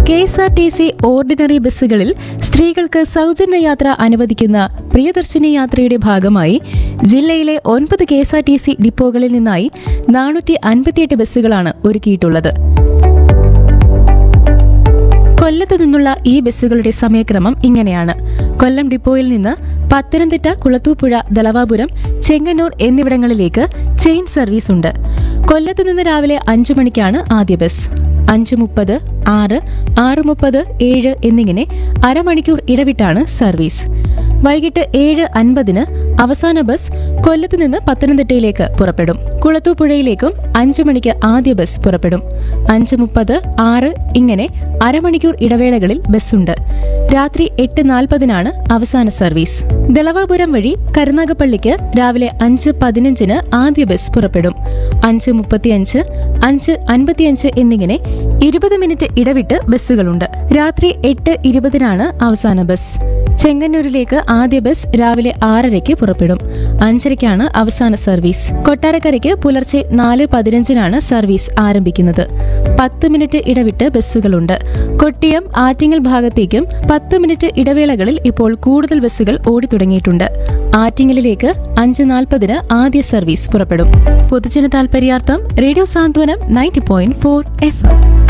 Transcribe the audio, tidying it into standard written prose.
KSRTC ordinary ബസ്സുകളിൽ സ്ത്രീകൾക്ക് സൗജന്യ യാത്ര അനുവദിക്കുന്ന പ്രിയദർശിനി യാത്രയുടെ ഭാഗമായി ജില്ലയിലെ 9 KSRTC ഡിപ്പോകളിൽ നിന്നായി 458 ബസ്സുകളാണ് ഒരുക്കിയിട്ടുള്ളത്. കൊല്ലത്ത് നിന്നുള്ള ഈ ബസ്സുകളുടെ സമയക്രമം ഇങ്ങനെയാണ്. കൊല്ലം ഡിപ്പോയിൽ നിന്ന് പത്തനംതിട്ട, കുളത്തൂപ്പുഴ, ദളവാപുരം, ചെങ്ങന്നൂർ എന്നിവിടങ്ങളിലേക്ക് ചെയിൻ സർവീസ് ഉണ്ട്. കൊല്ലത്ത് നിന്ന് രാവിലെ 5 മണിക്കാണ് ആദ്യ ബസ്. 5:30, 6, 6:30, 7 എന്നിങ്ങനെ അരമണിക്കൂർ ഇടവിട്ടാണ് സർവീസ്. വൈകിട്ട് 7:50 അവസാന ബസ് കൊല്ലത്ത് നിന്ന് പത്തനംതിട്ടയിലേക്ക് പുറപ്പെടും. കുളത്തൂപ്പുഴയിലേക്കും 5 മണിക്ക് ആദ്യ ബസ് പുറപ്പെടും. 5:30, 6 ഇങ്ങനെ അരമണിക്കൂർ ഇടവേളകളിൽ ബസ്സുണ്ട്. രാത്രി 8:40 അവസാന സർവീസ്. ദളവാപുരം വഴി കരുനാഗപ്പള്ളിക്ക് രാവിലെ 5:15 ആദ്യ ബസ് പുറപ്പെടും. 5:35, 5:55 എന്നിങ്ങനെ 20 മിനിറ്റ് ഇടവിട്ട് ബസ്സുകളുണ്ട്. രാത്രി 8:20 അവസാന ബസ്. ചെങ്ങന്നൂരിലേക്ക് ആദ്യ ബസ് രാവിലെ 6:30 പുറപ്പെടും. 5:30 അവസാന സർവീസ്. കൊട്ടാരക്കരയ്ക്ക് പുലർച്ചെ 4:15 സർവീസ് ആരംഭിക്കുന്നത്. 10 മിനിറ്റ് ഇടവിട്ട് ബസ്സുകളുണ്ട്. കൊട്ടിയം, ആറ്റിങ്ങൽ ഭാഗത്തേക്കും 10 മിനിറ്റ് ഇടവേളകളിൽ ഇപ്പോൾ കൂടുതൽ ബസ്സുകൾ ഓടിത്തുടങ്ങിയിട്ടുണ്ട്. ആറ്റിങ്ങലിലേക്ക് 5:40 ആദ്യ സർവീസ് പുറപ്പെടും. പൊതുജന താൽപര്യാർത്ഥം റേഡിയോ സാന്ത്വനം 90.4 FM.